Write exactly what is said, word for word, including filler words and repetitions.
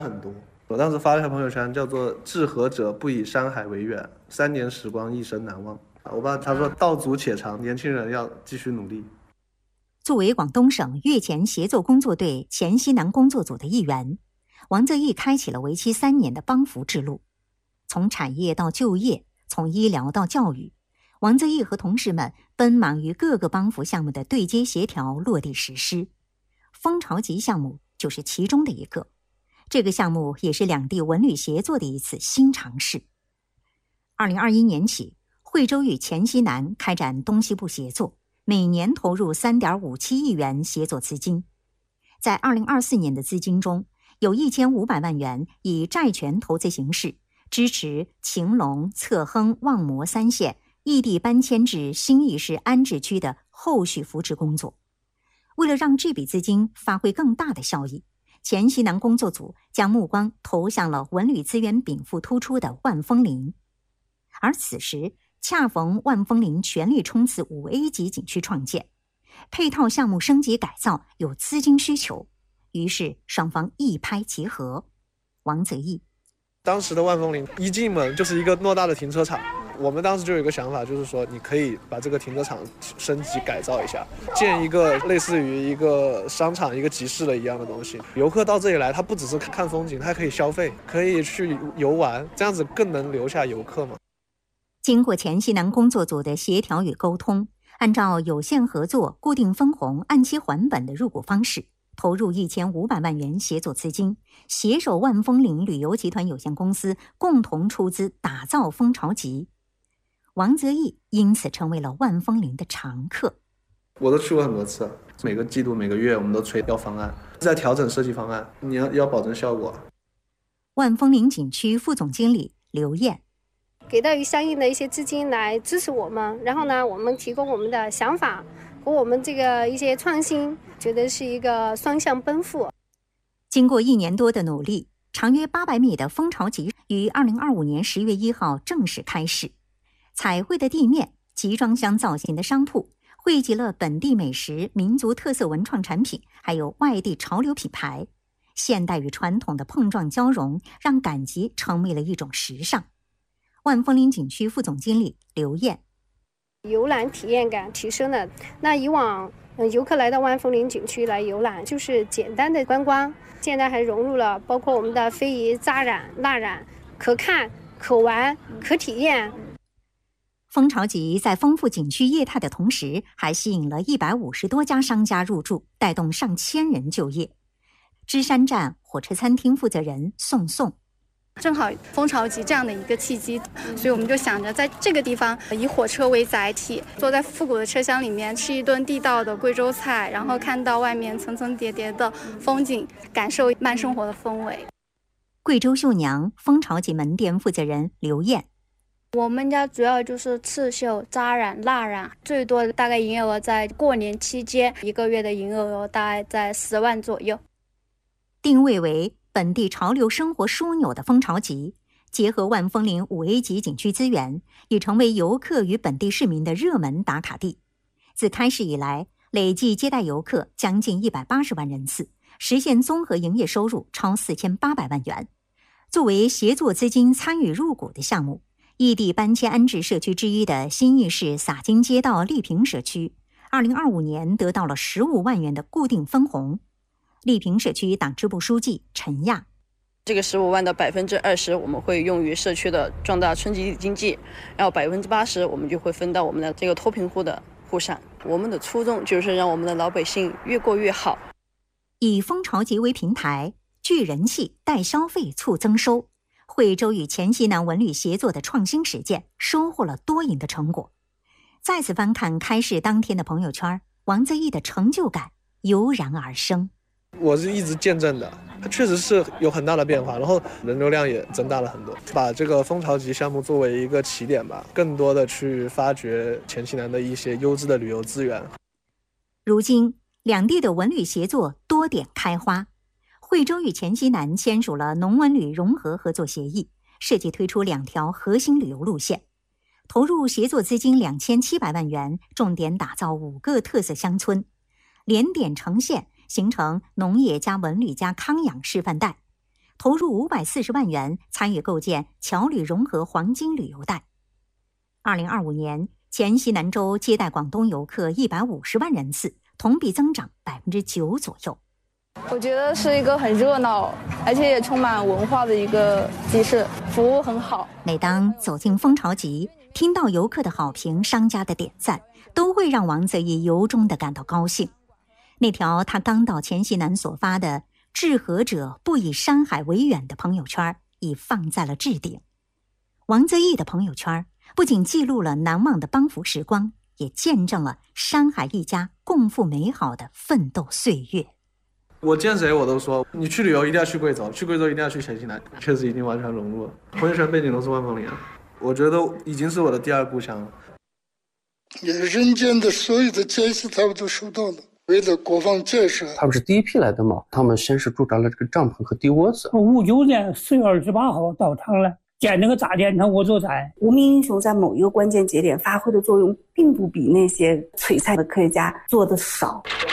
很多。我当时发了一条朋友圈，叫做“志合者不以山海为远，三年时光一生难忘”。我爸他说道阻且长，年轻人要继续努力。 作为广东省粤前协作工作队黔西南工作组的一员，王泽义开启了为期三年的帮扶之路。从产业到就业，从医疗到教育，王泽义和同事们奔忙于各个帮扶项目的对接协调、落地实施。蜂巢集项目就是其中的一个。这个项目也是两地文旅协作的一次新尝试。二零二一年起，惠州与黔西南开展东西部协作，每年投入 三点五七亿元协作资金。在二零二四年的资金中，有一千五百万元以债权投资形式支持晴隆、侧亨、望摩三县异地搬迁至新义市安置区的后续扶持工作。为了让这笔资金发挥更大的效益，黔西南工作组将目光投向了文旅资源禀赋突出的万丰林。而此时恰逢万丰林全力冲刺 五 A 级景区创建，配套项目升级改造有资金需求，于是双方一拍即合。王泽义： 当时的万丰林一进门就是一个偌大的停车场，我们当时就有一个想法，就是说你可以把这个停车场升级改造一下，建一个类似于一个商场、一个集市的一样的东西。游客到这里来，他不只是看风景，他还可以消费，可以去游玩，这样子更能留下游客嘛。 经过黔西南工作组的协调与沟通，按照有限合作、固定分红、按期还本的入股方式，投入一千五百万元协作资金，携手万丰林旅游集团有限公司共同出资打造蜂巢集。王泽义因此成为了万丰林的常客。 我都去过很多次，每个季度、每个月我们都催要方案，在调整设计方案，你要要保证效果。 万丰林景区副总经理刘燕： 给到相应的一些资金来支持我们，然后呢，我们提供我们的想法和我们这个一些创新，觉得是一个双向奔赴。 经过一年多的努力，长约八百米的蜂巢集于二零二五年十月一号正式开始。彩绘的地面、集装箱造型的商铺，汇集了本地美食、民族特色文创产品，还有外地潮流品牌。现代与传统的碰撞交融，让赶集成为了一种时尚。万丰林景区副总经理刘燕： 游览体验感提升了。那以往游客来到万丰林景区来游览，就是简单的观光，现在还融入了包括我们的非遗扎染、蜡染，可看、可玩、可体验。 蜂巢集在丰富景区业态的同时，还吸引了一百五十多家商家入驻，带动上千人就业。芝山站火车餐厅负责人宋宋： 正好蜂巢集这样的一个契机，所以我们就想着在这个地方以火车为载体，坐在复古的车厢里面吃一顿地道的贵州菜，然后看到外面层层叠叠的风景，感受慢生活的氛围。 贵州绣娘蜂巢集门店负责人刘燕： 我们家主要就是刺绣、扎染、蜡染，最多大概营业额在过年期间，一个月的营业额大概在十万左右。 定位为本地潮流生活枢纽的蜂巢集，结合万丰林 五 A 级景区资源，已成为游客与本地市民的热门打卡地。自开始以来，累计接待游客将近一百八十万人次，实现综合营业收入超四千八百万元。作为协作资金参与入股的项目，异地搬迁安置社区之一的新义市洒金街道丽平社区，二零二五年得到了十五万元的固定分红。丽平社区党支部书记陈亚： 这个十五万的百分之二十，我们会用于社区的壮大村集体经济，然后百分之八十我们就会分到我们的这个脱贫户的户上。我们的初衷就是让我们的老百姓越过越好。 以蜂巢集为平台，聚人气、带消费、促增收。惠州与黔西南文旅协作的创新实践，收获了多赢的成果。再次翻看开市当天的朋友圈，王泽义的成就感油然而生。 我是一直见证的，它确实是有很大的变化，然后人流量也增大了很多。把这个蜂巢集项目作为一个起点吧，更多的去发掘黔西南的一些优质的旅游资源。 如今，两地的文旅协作多点开花。惠州与黔西南签署了农文旅融合合作协议，设计推出两条核心旅游路线，投入协作资金两千七百万元，重点打造五个特色乡村，连点呈现，形成农业加文旅加康养示范带。 投入五百四十万元参与构建侨旅融合黄金旅游带。二零二五年，黔西南州接待广东游客一百五十万人次，同比增长百分之九左右。 我觉得是一个很热闹，而且也充满文化的一个集市，服务很好。 每当走进蜂巢集，听到游客的好评、商家的点赞，都会让王泽义由衷地感到高兴。那条他刚到黔西南所发的“治河者不以山海为远”的朋友圈已放在了置顶。王泽义的朋友圈不仅记录了难忘的帮扶时光，也见证了山海一家共赴美好的奋斗岁月。 我见谁我都说，你去旅游一定要去贵州，去贵州一定要去黔西南，确实已经完全融入了。朋友圈背景都是万丰林，我觉得已经是我的第二故乡了。 也人间的所有的建设他们都收到了，为了国防建设。 他们是第一批来的嘛，他们先是驻扎了这个帐篷和地窝子。 五九年四月二十八号到场了，建那个炸电厂我做菜。 无名英雄在某一个关键节点发挥的作用，并不比那些璀璨的科学家做的少。